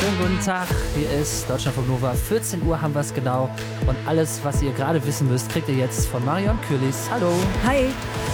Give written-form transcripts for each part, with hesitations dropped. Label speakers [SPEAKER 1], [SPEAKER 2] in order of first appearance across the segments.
[SPEAKER 1] Schönen guten Tag, hier ist Deutschlandfunk Nova. 14 Uhr haben wir es genau. Und alles, was ihr gerade wissen müsst, kriegt ihr jetzt von Marion Kürlis. Hallo.
[SPEAKER 2] Hi.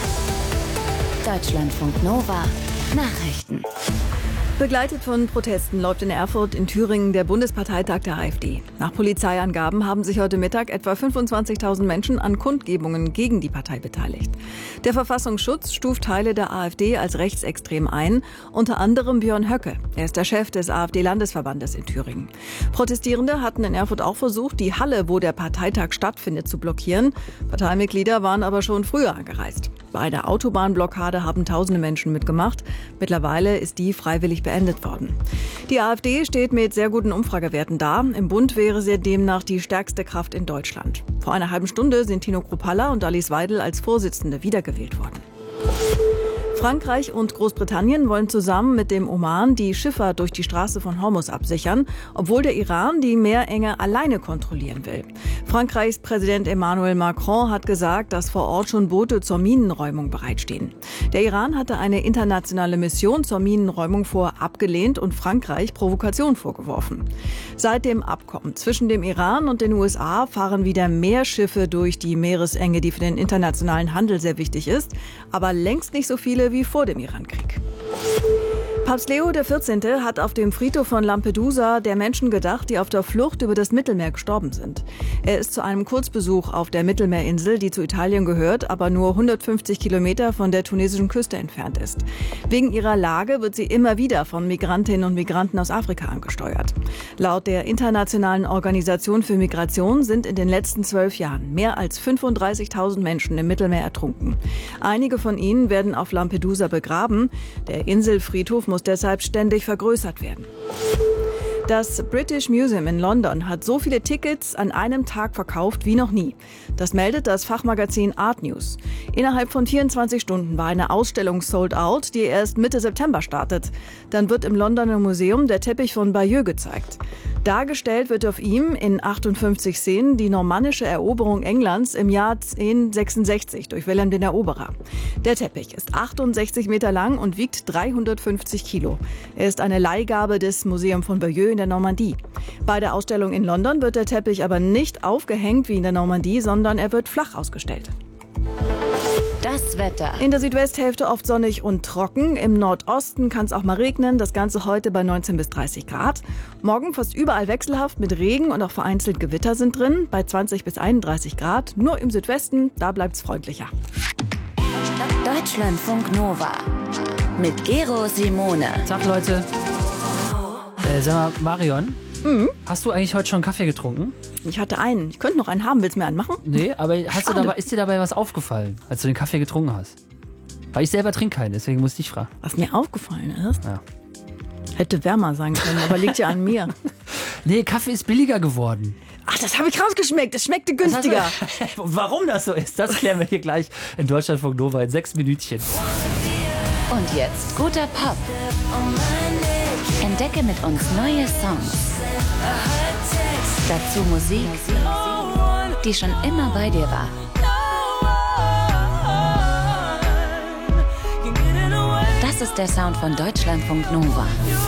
[SPEAKER 3] Deutschlandfunk Nova. Nachrichten.
[SPEAKER 2] Begleitet von Protesten läuft in Erfurt in Thüringen der Bundesparteitag der AfD. Nach Polizeiangaben haben sich heute Mittag etwa 25.000 Menschen an Kundgebungen gegen die Partei beteiligt. Der Verfassungsschutz stuft Teile der AfD als rechtsextrem ein, unter anderem Björn Höcke. Er ist der Chef des AfD-Landesverbandes in Thüringen. Protestierende hatten in Erfurt auch versucht, die Halle, wo der Parteitag stattfindet, zu blockieren. Parteimitglieder waren aber schon früher angereist. Bei der Autobahnblockade haben tausende Menschen mitgemacht. Mittlerweile ist die freiwillig beendet worden. Die AfD steht mit sehr guten Umfragewerten da. Im Bund wäre sie demnach die stärkste Kraft in Deutschland. Vor einer halben Stunde sind Tino Kruppalla und Alice Weidel als Vorsitzende wiedergewählt worden. Frankreich und Großbritannien wollen zusammen mit dem Oman die Schifffahrt durch die Straße von Hormuz absichern, obwohl der Iran die Meerenge alleine kontrollieren will. Frankreichs Präsident Emmanuel Macron hat gesagt, dass vor Ort schon Boote zur Minenräumung bereitstehen. Der Iran hatte eine internationale Mission zur Minenräumung vorher abgelehnt und Frankreich Provokation vorgeworfen. Seit dem Abkommen zwischen dem Iran und den USA fahren wieder mehr Schiffe durch die Meeresenge, die für den internationalen Handel sehr wichtig ist, aber längst nicht so viele wie vor dem Irankrieg. Papst Leo XIV. Hat auf dem Friedhof von Lampedusa der Menschen gedacht, die auf der Flucht über das Mittelmeer gestorben sind. Er ist zu einem Kurzbesuch auf der Mittelmeerinsel, die zu Italien gehört, aber nur 150 Kilometer von der tunesischen Küste entfernt ist. Wegen ihrer Lage wird sie immer wieder von Migrantinnen und Migranten aus Afrika angesteuert. Laut der Internationalen Organisation für Migration sind in den letzten 12 Jahren mehr als 35.000 Menschen im Mittelmeer ertrunken. Einige von ihnen werden auf Lampedusa begraben. Der Inselfriedhof muss deshalb ständig vergrößert werden. Das British Museum in London hat so viele Tickets an einem Tag verkauft wie noch nie. Das meldet das Fachmagazin Art News. Innerhalb von 24 Stunden war eine Ausstellung sold out, die erst Mitte September startet. Dann wird im Londoner Museum der Teppich von Bayeux gezeigt. Dargestellt wird auf ihm in 58 Szenen die normannische Eroberung Englands im Jahr 1066 durch Wilhelm den Eroberer. Der Teppich ist 68 Meter lang und wiegt 350 Kilo. Er ist eine Leihgabe des Museums von Bayeux in der Normandie. Bei der Ausstellung in London wird der Teppich aber nicht aufgehängt wie in der Normandie, sondern er wird flach ausgestellt.
[SPEAKER 3] Das Wetter.
[SPEAKER 2] In der Südwesthälfte oft sonnig und trocken. Im Nordosten kann es auch mal regnen. Das Ganze heute bei 19 bis 30 Grad. Morgen fast überall wechselhaft mit Regen und auch vereinzelt Gewitter sind drin. Bei 20 bis 31 Grad. Nur im Südwesten, da bleibt es freundlicher.
[SPEAKER 3] Deutschlandfunk Nova. Mit Gero Simone.
[SPEAKER 1] Tag, Leute. Sag mal, Marion, hast du eigentlich heute schon Kaffee getrunken?
[SPEAKER 2] Ich hatte einen. Ich könnte noch einen haben. Willst du mir einen machen?
[SPEAKER 1] Nee, aber ist dir dabei was aufgefallen, als du den Kaffee getrunken hast? Weil ich selber trinke keinen, deswegen musste ich fragen.
[SPEAKER 2] Was mir aufgefallen ist?
[SPEAKER 1] Ja.
[SPEAKER 2] Hätte wärmer sein können, aber liegt ja an mir.
[SPEAKER 1] Nee, Kaffee ist billiger geworden.
[SPEAKER 2] Ach, das habe ich rausgeschmeckt. Es schmeckte günstiger.
[SPEAKER 1] Warum das so ist, das klären wir hier gleich in Deutschlandfunk Nova in 6 Minütchen.
[SPEAKER 3] Und jetzt guter Pop. Entdecke mit uns neue Songs. Dazu Musik, die schon immer bei dir war. Das ist der Sound von Deutschlandfunk Nova.